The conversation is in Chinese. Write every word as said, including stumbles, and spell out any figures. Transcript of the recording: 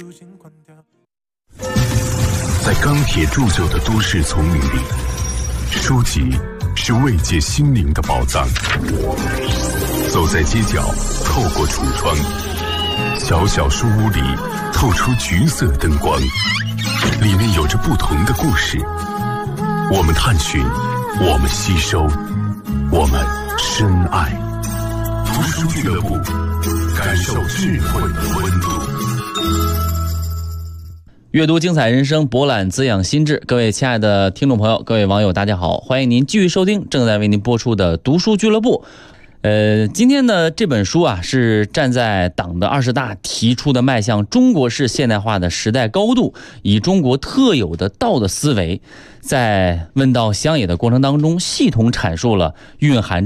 在钢铁铸就的都市丛林里，书籍是慰藉心灵的宝藏。走在街角，透过橱窗，小小书屋里透出橘色灯光，里面有着不同的故事。我们探寻，我们吸收，我们深爱。读书俱乐部，感受智慧的温度。 阅读精彩人生，博览滋养心智。各位亲爱的听众朋友，各位网友，大家好，欢迎您继续收听正在为您播出的读书俱乐部。呃，今天的这本书啊，是站在党的二十大提出的迈向中国式现代化的时代高度，以中国特有的道的思维，在问道乡野的过程当中，系统阐述了蕴含